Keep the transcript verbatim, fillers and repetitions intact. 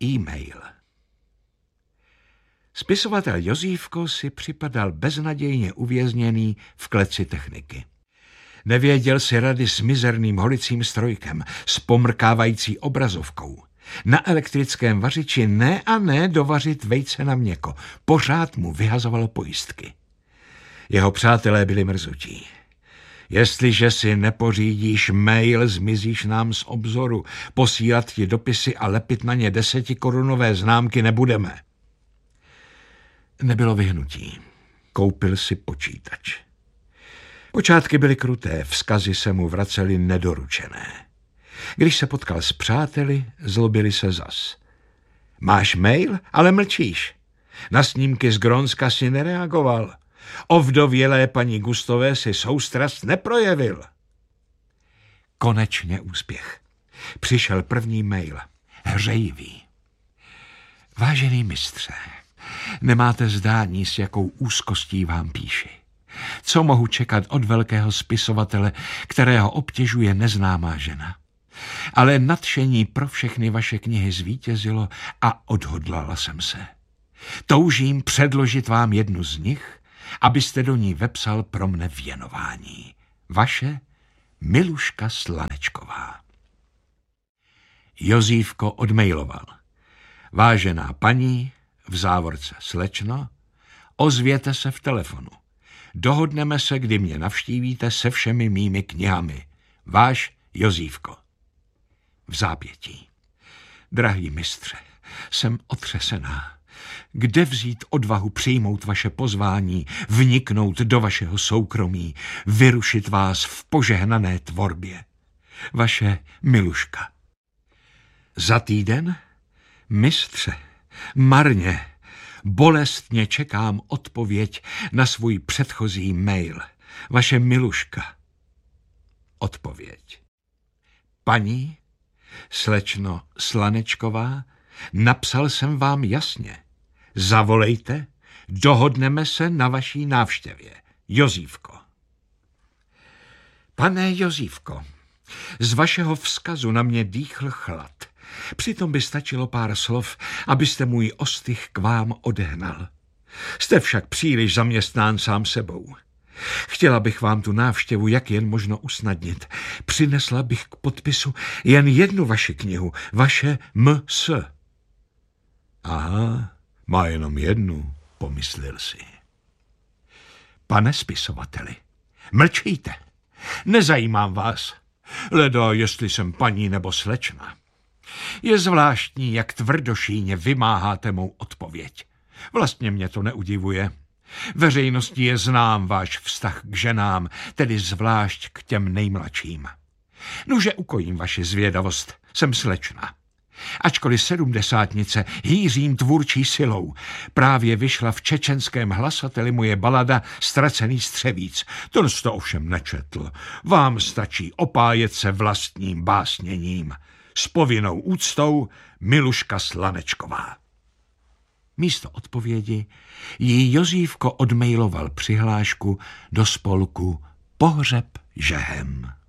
e-mail. Spisovatel Jozífko si připadal beznadějně uvězněný v kleci techniky. Nevěděl si rady s mizerným holicím strojkem, s pomrkávající obrazovkou. Na elektrickém vařiči ne a ne dovařit vejce na měko. Pořád mu vyhazovalo pojistky. Jeho přátelé byli mrzutí. Jestliže si nepořídíš mail, zmizíš nám z obzoru. Posílat ti dopisy a lepit na ně desetikorunové známky nebudeme. Nebylo vyhnutí. Koupil si počítač. Počátky byly kruté, vzkazy se mu vracely nedoručené. Když se potkal s přáteli, zlobili se zas. Máš mail, ale mlčíš. Na snímky z Grónska si nereagoval. O vdovělé paní Gustové si soustrast neprojevil. Konečně úspěch. Přišel první mail. Hřejivý. Vážený mistře, nemáte zdání, s jakou úzkostí vám píši. Co mohu čekat od velkého spisovatele, kterého obtěžuje neznámá žena? Ale nadšení pro všechny vaše knihy zvítězilo a odhodlala jsem se. Toužím předložit vám jednu z nich, abyste do ní vepsal pro mne věnování. Vaše Miluška Slanečková. Jozífko odmailoval. Vážená paní, v závorce slečno, ozvěte se v telefonu. Dohodneme se, kdy mě navštívíte se všemi mými knihami. Váš Jozífko. V zápětí. Drahý mistře, jsem otřesená. Kde vzít odvahu přijmout vaše pozvání, vniknout do vašeho soukromí, vyrušit vás v požehnané tvorbě? Vaše Miluška. Za týden? Mistře, marně, bolestně čekám odpověď na svůj předchozí mail. Vaše Miluška. Odpověď. Paní, slečno Slanečková, napsal jsem vám jasně. Zavolejte, dohodneme se na vaší návštěvě. Jozífko. Pane Jozífko, z vašeho vzkazu na mě dýchl chlad. Přitom by stačilo pár slov, abyste můj ostych k vám odehnal. Jste však příliš zaměstnán sám sebou. Chtěla bych vám tu návštěvu jak jen možno usnadnit. Přinesla bych k podpisu jen jednu vaši knihu, vaše M S. Aha, má jenom jednu, pomyslel si. Pane spisovateli, mlčíte. Nezajímám vás. Leda, jestli jsem paní nebo slečna. Je zvláštní, jak tvrdošíně vymáháte mou odpověď. Vlastně mě to neudivuje. Veřejnosti je znám váš vztah k ženám, tedy zvlášť k těm nejmladším. Nuže ukojím vaši zvědavost, jsem slečna. Ačkoliv sedmdesátnice hýřím tvůrčí silou, právě vyšla v čečenském hlasateli moje balada Ztracený střevíc. To jste ovšem nečetl. Vám stačí opájet se vlastním básněním. S povinnou úctou Miluška Slanečková. Místo odpovědi jí Jozífko odmailoval přihlášku do spolku Pohřeb žehem.